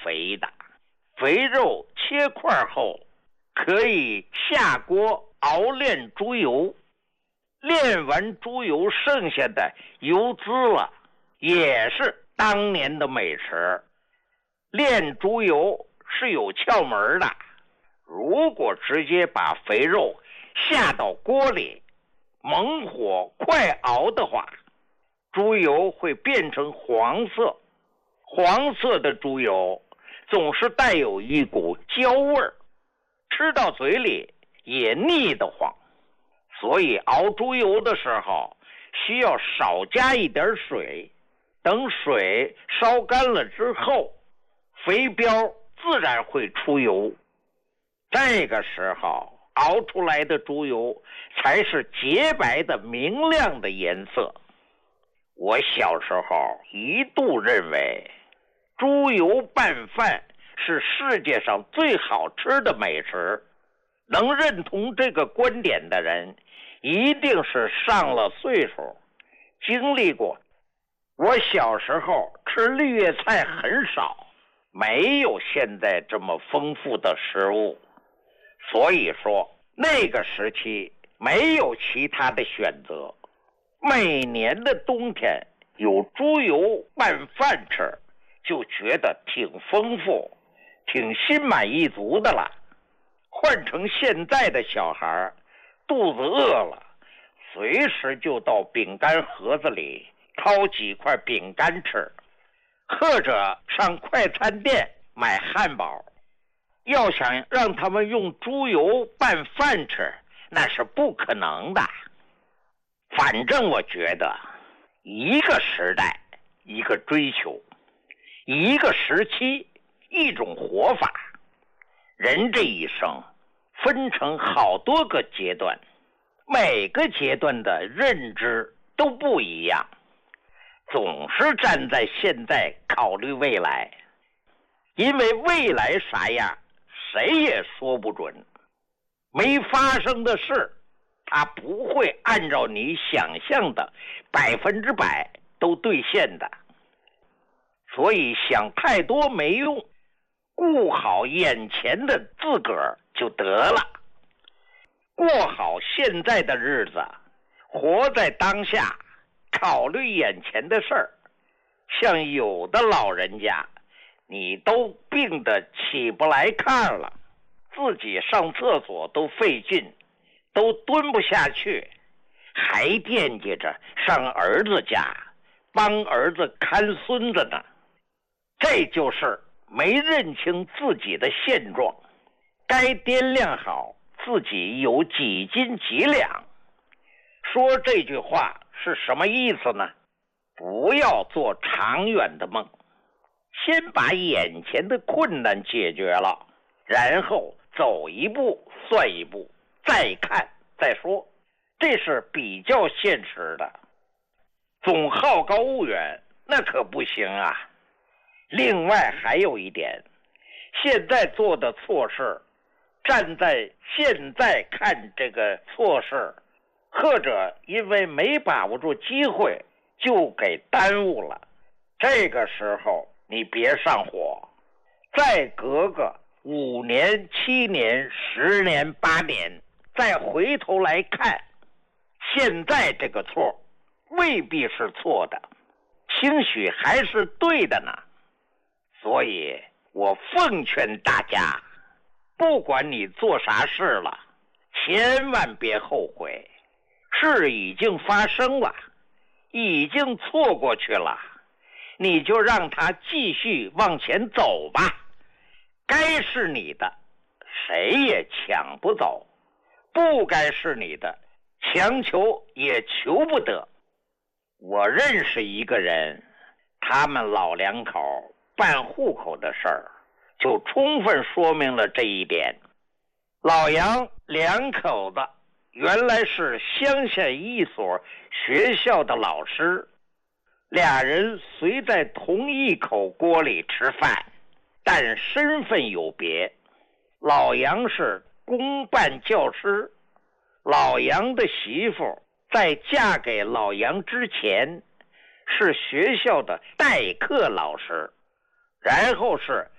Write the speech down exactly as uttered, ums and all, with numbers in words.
肥的。肥肉切块后，可以下锅熬炼猪油，炼完猪油剩下的油脂了，也是当年的美食。炼猪油是有窍门的，如果直接把肥肉下到锅里，猛火快熬的话，猪油会变成黄色，黄色的猪油总是带有一股焦味儿，吃到嘴里也腻得慌。所以熬猪油的时候需要少加一点水，等水烧干了之后，肥膘自然会出油，这个时候熬出来的猪油才是洁白的明亮的颜色。我小时候一度认为猪油拌饭是世界上最好吃的美食，能认同这个观点的人一定是上了岁数，经历过。我小时候吃绿叶菜很少，没有现在这么丰富的食物，所以说那个时期没有其他的选择，每年的冬天有猪油拌饭吃，就觉得挺丰富，挺心满意足的了。换成现在的小孩，肚子饿了，随时就到饼干盒子里掏几块饼干吃，或者上快餐店买汉堡。要想让他们用猪油拌饭吃，那是不可能的。反正我觉得一个时代一个追求，一个时期一种活法。人这一生分成好多个阶段，每个阶段的认知都不一样，总是站在现在考虑未来，因为未来啥样谁也说不准，没发生的事它不会按照你想象的百分之百都兑现的。所以想太多没用，顾好眼前的自个儿就得了，过好现在的日子，活在当下，考虑眼前的事儿。像有的老人家你都病得起不来炕了，自己上厕所都费劲，都蹲不下去，还惦记着上儿子家帮儿子看孙子呢。这就是没认清自己的现状，该掂量好自己有几斤几两。说这句话是什么意思呢？不要做长远的梦，先把眼前的困难解决了，然后走一步算一步，再看再说，这是比较现实的。总好高骛远那可不行啊。另外还有一点，现在做的错事，站在现在看这个错事，或者因为没把握住机会就给耽误了，这个时候你别上火，再隔个五年七年十年八年再回头来看，现在这个错未必是错的，兴许还是对的呢。所以我奉劝大家，不管你做啥事了，千万别后悔，事已经发生了，已经错过去了，你就让它继续往前走吧。该是你的谁也抢不走，不该是你的强求也求不得。我认识一个人，他们老两口办户口的事儿就充分说明了这一点。老杨两口子原来是乡下一所学校的老师，俩人虽在同一口锅里吃饭，但身份有别。老杨是公办教师，老杨的媳妇在嫁给老杨之前是学校的代课老师，然后是